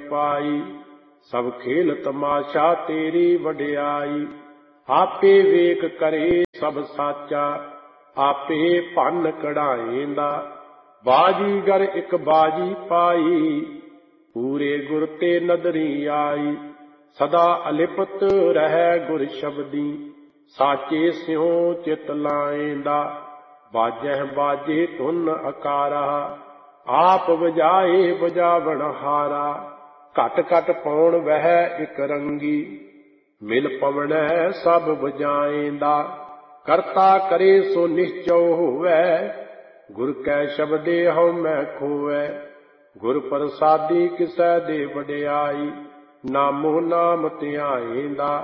पाई। सब खेल तमाशा तेरी वडियाई। आपे वेख करे सब साचा, आपे भन कढ़ाएंदा। बाजीगर एक बाजी पाई, पूरे गुर ते नदरी आई। सदा अलिपत रहै गुर शब्दी, साचे स्यों चित लाएंदा। बाजह बाजे धुन अकारा, आप बजाए बजावण हारा। घट घट पौण वह इक रंगी, मिल पवणै सब बजाएंदा। करता करे सो निश्चौ होवै, गुर कै शब्दे हਉ मैं खोवै। गुर प्रसादी किसै दे वडियाई, नामो नाम धियाएंदा।